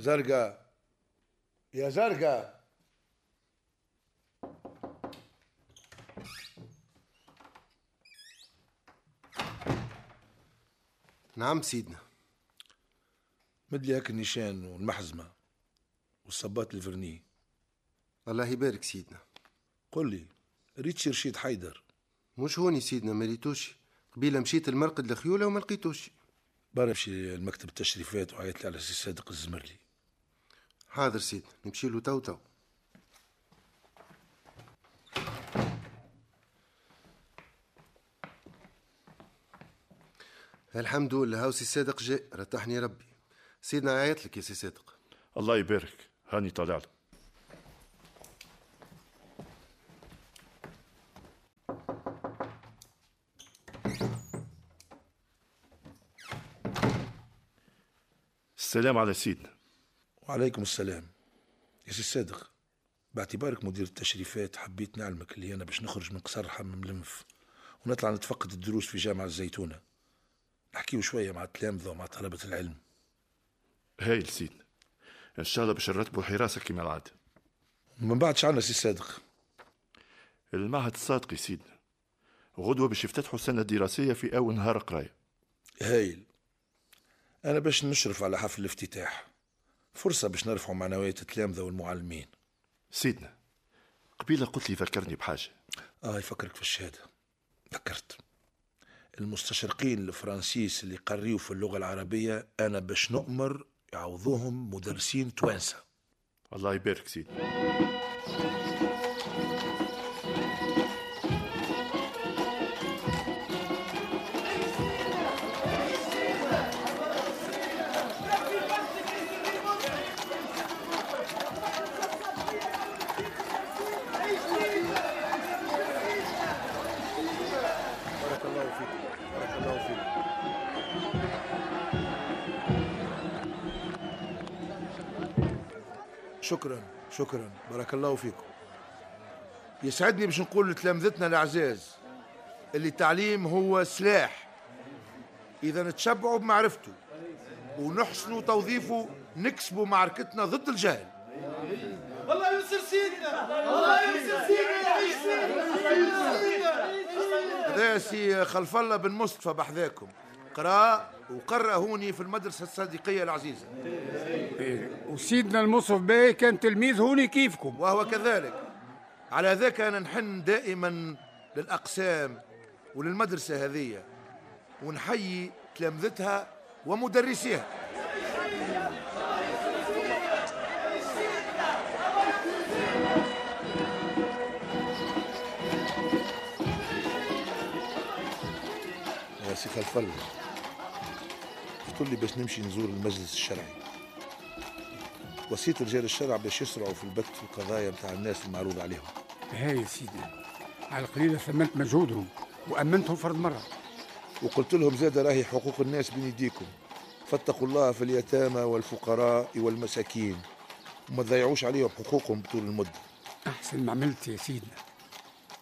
زرقاء يا زرقاء. نعم سيدنا. مدلي هاك النيشان والمحزمة والصبات الفرني. الله يبارك سيدنا. قل لي ريتش رشيد حيدر؟ مش هوني سيدنا، ما ريتوش. قبيله مشيت المرقد الخيولة وما لقيتوش. برا نمشي المكتب التشريفات وعيط لي على سي صادق الزمرلي. حاضر سيدنا، نمشي له تو. الحمد لله، هاو سي صادق جاء، رتحني ربي. سيدنا عيط لك يا سي صادق. الله يبارك، هاني طالع له. السلام على سيدنا. وعليكم السلام. يا سي صادق، باعتبارك مدير التشريفات حبيت نعلمك اللي أنا باش نخرج من قصر حمم لنف ونطلع نتفقد الدروس في جامعة الزيتونة، نحكيو شوية مع التلامذة ومع طلبة العلم. هايل سيدنا، إن شاء الله باش نرتبوا حراسة كما العادة. من بعد شعنا سي صادق؟ المعهد الصادقي سيدنا، غدوة باش يفتتحوا السنة الدراسية في أول نهار قراية. هايل. أنا باش نشرف على حفل الافتتاح، فرصة باش نرفعوا معنويات التلامذة والمعلمين. سيدنا قبيلة قلت لي ذكرني بحاجة. يفكرك في الشهادة. ذكرت المستشرقين الفرنسيس اللي قريوا في اللغة العربية، أنا باش نؤمر يعوضوهم مدرسين توانسة. الله يبارك سيدنا. بارك الله فيك، بارك الله فيك. شكرا، بارك الله فيكم. يسعدني باش نقول لتلامذتنا الأعزاز اللي التعليم هو سلاح، إذا نتشبعوا بمعرفته ونحسنوا توظيفه نكسبوا معركتنا ضد الجهل. الله ينصر سيدنا، الله ينصر سيدنا. هذا سي خلف الله بن مصطفى بحذاكم، قرأ وقرأ هوني في المدرسة الصديقية العزيزة. وسيدنا المصطفى باي كان تلميذ هوني كيفكم. وهو كذلك. على ذاك أنا نحن دائما للأقسام وللمدرسة هذه، ونحيي تلامذتها ومدرسيها. يا سي خلف الله، قلت لي باش نمشي نزور المجلس الشرعي، وصيت رجال الشرع باش يسرعوا في البت في القضايا متاع الناس المعروض عليهم. هاي يا سيدي، على القليلة ثمنت مجهودهم وأمنتهم فرد مرة. وقلت لهم زاد راهي حقوق الناس بين يديكم، فاتقوا الله في اليتامى والفقراء والمساكين وما تضيعوش عليهم حقوقهم بطول المدة. أحسن ما عملت يا سيدنا.